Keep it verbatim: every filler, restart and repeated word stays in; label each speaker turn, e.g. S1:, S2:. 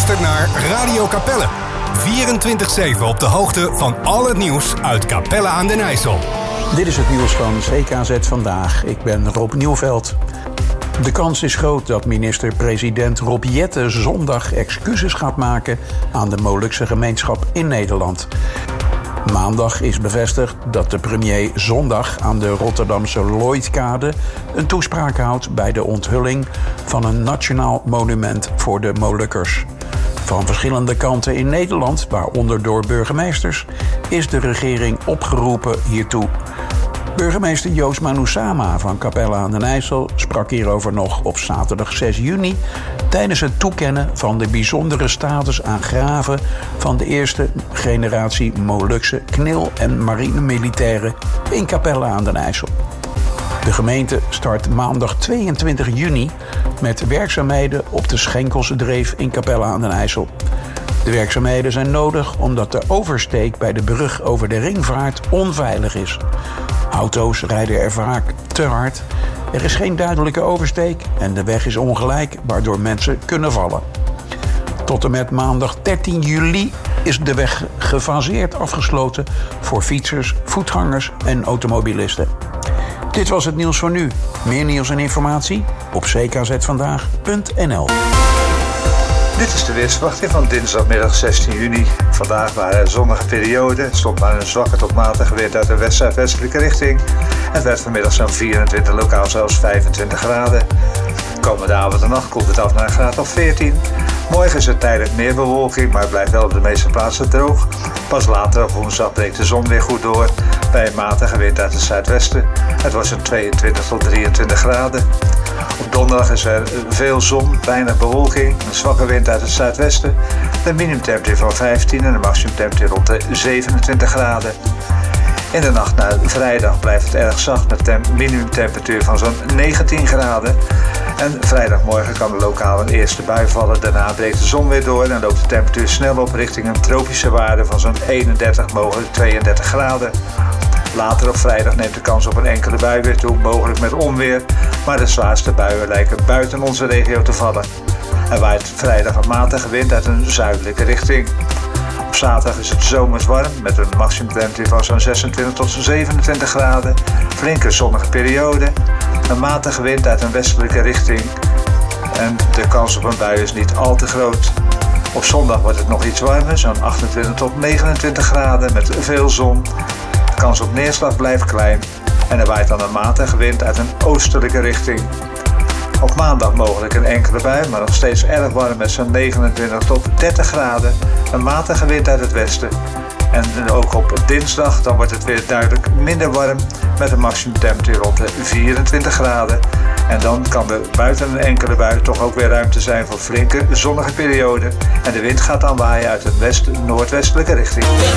S1: luistert naar Radio Capelle. vierentwintig zeven op de hoogte van al het nieuws uit Capelle aan den IJssel.
S2: Dit is het nieuws van C K Z Vandaag. Ik ben Rob Nieuwveld. De kans is groot dat minister-president Rob Jetten zondag excuses gaat maken aan de Molukse gemeenschap in Nederland. Maandag is bevestigd dat de premier zondag aan de Rotterdamse Lloydkade een toespraak houdt bij de onthulling van een nationaal monument voor de Molukkers. Van verschillende kanten in Nederland, waaronder door burgemeesters, is de regering opgeroepen hiertoe. Burgemeester Joost Manusama van Capelle aan den IJssel sprak hierover nog op zaterdag zes juni... tijdens het toekennen van de bijzondere status aan graven van de eerste generatie Molukse knil- en marinemilitairen in Capelle aan den IJssel. De gemeente start maandag tweeëntwintig juni met werkzaamheden op de Schenkelse Dreef in Capelle aan den IJssel. De werkzaamheden zijn nodig omdat de oversteek bij de brug over de Ringvaart onveilig is. Auto's rijden er vaak te hard, er is geen duidelijke oversteek en de weg is ongelijk, waardoor mensen kunnen vallen. Tot en met maandag dertien juli is de weg gefaseerd afgesloten voor fietsers, voetgangers en automobilisten. Dit was het nieuws voor nu. Meer nieuws en informatie op c k z vandaag punt n l.
S3: Dit is de weersverwachting van dinsdagmiddag zestien juni. Vandaag waren er zonnige perioden. Het stond maar een zwakke tot matige wind uit de west-zuidwestelijke richting. Het werd vanmiddag zo'n vierentwintig, lokaal zelfs vijfentwintig graden. Komende avond en nacht koelt het af naar een graad of veertien. Morgen is er tijdelijk meer bewolking, maar het blijft wel op de meeste plaatsen droog. Pas later op woensdag breekt de zon weer goed door bij een matige wind uit het zuidwesten. Het wordt zo'n tweeëntwintig tot drieëntwintig graden. Op donderdag is er veel zon, weinig bewolking, een zwakke wind uit het zuidwesten. De minimumtemperatuur van vijftien en de maximumtemperatuur rond de zevenentwintig graden. In de nacht naar vrijdag blijft het erg zacht met een minimumtemperatuur van zo'n negentien graden. En vrijdagmorgen kan er lokaal een eerste bui vallen. Daarna breekt de zon weer door en loopt de temperatuur snel op richting een tropische waarde van zo'n eenendertig, mogelijk tweeëndertig graden. Later op vrijdag neemt de kans op een enkele bui weer toe, mogelijk met onweer. Maar de zwaarste buien lijken buiten onze regio te vallen. Er waait vrijdag een matige wind uit een zuidelijke richting. Op zaterdag is het zomers warm met een maximumtemperatuur van zo'n zesentwintig tot zevenentwintig graden. Flinke zonnige periode. Een matige wind uit een westelijke richting. En de kans op een bui is niet al te groot. Op zondag wordt het nog iets warmer, zo'n achtentwintig tot negenentwintig graden met veel zon. De kans op neerslag blijft klein en er waait dan een matige wind uit een oostelijke richting. Op maandag mogelijk een enkele bui, maar nog steeds erg warm met zo'n negenentwintig tot dertig graden. Een matige wind uit het westen. En ook op dinsdag dan wordt het weer duidelijk minder warm met een maximumtemperatuur rond de vierentwintig graden. En dan kan er buiten een enkele bui toch ook weer ruimte zijn voor flinke zonnige perioden. En de wind gaat dan waaien uit een west-noordwestelijke richting.